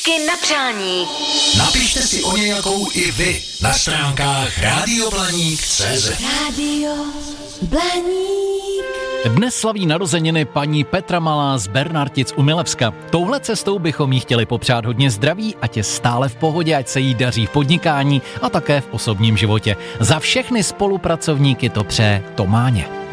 Na přání. Napište si o nějakou i vy na stránkách radioblaník.cz. Rádio Blaník. Dnes slaví narozeniny paní Petra Malá z Bernartic u Milevska. Touhle cestou bychom jí chtěli popřát hodně zdraví, ať je stále v pohodě, ať se jí daří v podnikání a také v osobním životě. Za všechny spolupracovníky to přeje Tománě.